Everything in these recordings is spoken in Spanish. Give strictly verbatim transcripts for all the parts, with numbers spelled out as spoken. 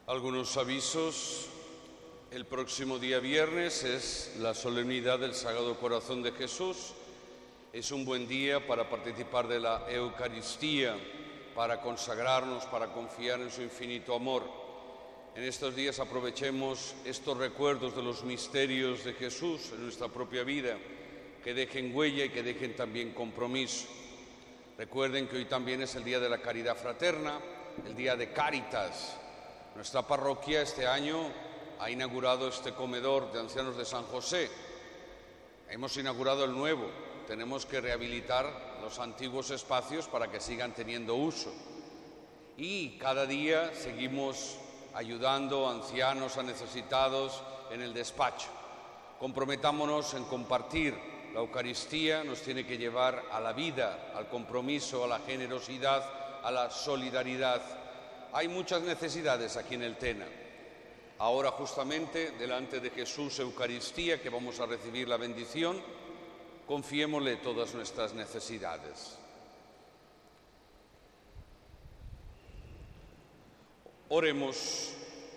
Algunos avisos. El próximo día viernes es la solemnidad del Sagrado Corazón de Jesús. Es un buen día para participar de la Eucaristía, para consagrarnos, para confiar en su infinito amor. En estos días aprovechemos estos recuerdos de los misterios de Jesús en nuestra propia vida, que dejen huella y que dejen también compromiso. Recuerden que hoy también es el día de la caridad fraterna, el día de Cáritas. Nuestra parroquia este año ha inaugurado este comedor de ancianos de San José. Hemos inaugurado el nuevo. Tenemos que rehabilitar los antiguos espacios para que sigan teniendo uso. Y cada día seguimos ayudando a ancianos, a necesitados en el despacho. Comprometámonos en compartir. La Eucaristía nos tiene que llevar a la vida, al compromiso, a la generosidad, a la solidaridad. Hay muchas necesidades aquí en el Tena. Ahora justamente, delante de Jesús Eucaristía, que vamos a recibir la bendición, confiémosle todas nuestras necesidades. Oremos.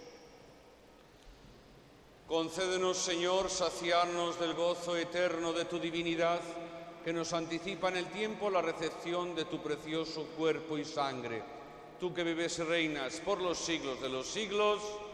Concédenos, Señor, saciarnos del gozo eterno de tu divinidad, que nos anticipa en el tiempo la recepción de tu precioso cuerpo y sangre. Tú que vives y reinas por los siglos de los siglos.